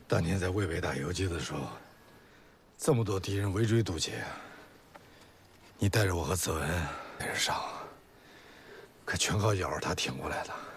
当年在渭北打游击的时候，这么多敌人围追堵截，你带着我和子文跟着上，可全靠咬着他挺过来的。